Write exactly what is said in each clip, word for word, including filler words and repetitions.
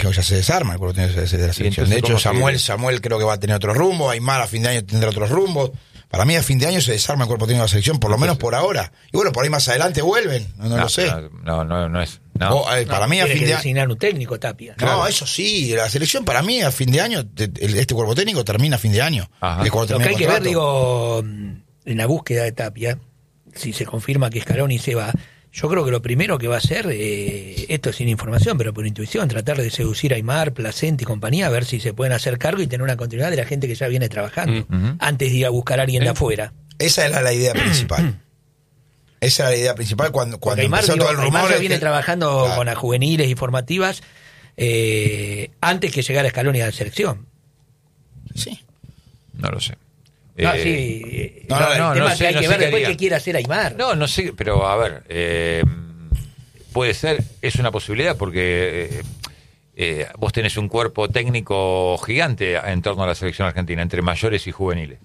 creo que ya se desarma el cuerpo técnico de la selección. De hecho, Samuel, Samuel creo que va a tener otro rumbo, Aymar a fin de año tendrá otros rumbos. Para mí a fin de año se desarma el cuerpo técnico de la selección, por lo menos por ahora. Y bueno, por ahí más adelante vuelven, no, no, no lo sé. No, no, no es. No. O, eh, para no, mí a fin que de año. designar un técnico, Tapia. No, Claro. eso sí, la selección para mí a fin de año, este cuerpo técnico termina a fin de año. Ajá. Lo que hay que ver, digo, en la búsqueda de Tapia, si se confirma que Scaloni se va, yo creo que lo primero que va a hacer, eh, esto sin información, pero por intuición, tratar de seducir a Aymar, Placente y compañía, a ver si se pueden hacer cargo y tener una continuidad de la gente que ya viene trabajando, uh-huh. antes de ir a buscar a alguien ¿Eh? de afuera. Esa era la idea principal. Esa era la idea principal cuando, cuando Aymar, empezó digo, todo el rumor. Aymar ya viene que... trabajando claro. con las juveniles y formativas eh, antes que llegara Scaloni a la selección. Sí. No lo sé. No, eh, sí. No, no, no, el tema no que sé, hay no que sé ver qué después haría. qué quiere hacer Aymar. No, no sé, pero a ver, eh, puede ser, es una posibilidad porque... Eh, Eh, vos tenés un cuerpo técnico gigante en torno a la selección argentina, entre mayores y juveniles.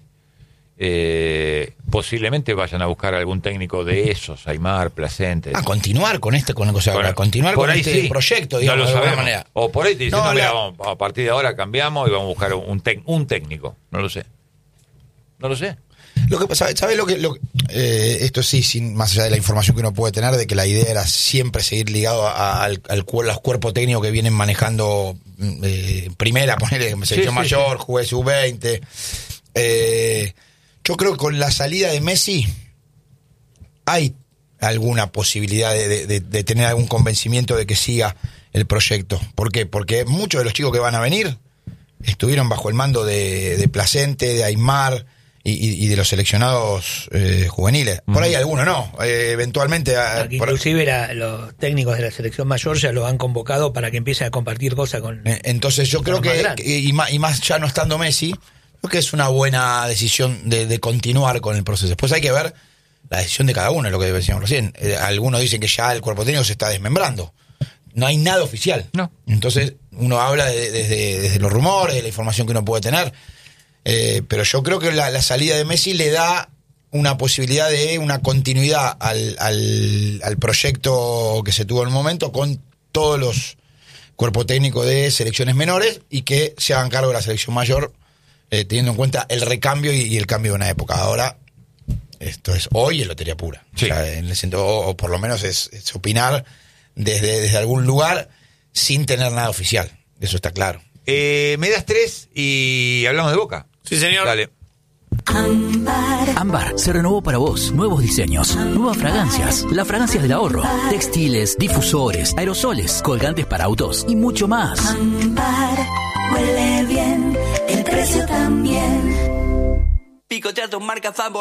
Eh, posiblemente vayan a buscar algún técnico de esos, Aymar, Placente. A continuar con este, con, o sea, bueno, a continuar con este sí. proyecto, digamos, no lo de alguna sabemos. manera. O por ahí te dicen, no, no, la... mira, vamos, a partir de ahora cambiamos y vamos a buscar un, tec- un técnico. No lo sé. No lo sé. Lo que pasa, ¿sabes lo que, lo, eh, esto sí, sin más allá de la información que uno puede tener, de que la idea era siempre seguir ligado a, a, al, al los cuerpos técnicos que vienen manejando eh, primera, ponerle selección sí, mayor, sí, sí. sub veinte. Eh, yo creo que con la salida de Messi hay alguna posibilidad de, de, de, de tener algún convencimiento de que siga el proyecto. ¿Por qué? Porque muchos de los chicos que van a venir estuvieron bajo el mando de, de Placente, de Aymar y, y de los seleccionados eh, juveniles. Por uh-huh. ahí algunos no, eh, eventualmente... A, por... Inclusive la, los técnicos de la selección mayor ya los han convocado para que empiecen a compartir cosas con... Eh, entonces yo creo que, que y, más, y más ya no estando Messi, creo que es una buena decisión de, de continuar con el proceso. Después hay que ver la decisión de cada uno, es lo que decíamos recién. Eh, algunos dicen que ya el cuerpo técnico se está desmembrando. No hay nada oficial. No. Entonces uno habla de, de, de, desde los rumores, de la información que uno puede tener. Eh, pero yo creo que la, la salida de Messi le da una posibilidad de una continuidad al, al, al proyecto que se tuvo en el momento con todos los cuerpos técnicos de selecciones menores y que se hagan cargo de la selección mayor, eh, teniendo en cuenta el recambio y, y el cambio de una época. Ahora, esto es hoy en lotería pura. Sí. O sea, en el sentido, o, o por lo menos es, es opinar desde, desde algún lugar sin tener nada oficial. Eso está claro. Eh, me das tres y hablamos de Boca. Sí, señor. Dale. Ámbar. Ámbar se renovó para vos. Nuevos diseños, nuevas fragancias, las fragancias del ahorro, textiles, difusores, aerosoles, colgantes para autos y mucho más. Ámbar, huele bien, el precio también. Picotear tu marca favorita.